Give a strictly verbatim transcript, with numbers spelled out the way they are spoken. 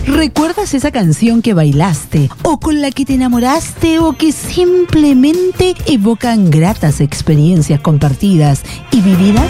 ¿Recuerdas esa canción que bailaste o con la que te enamoraste o que simplemente evocan gratas experiencias compartidas y vividas?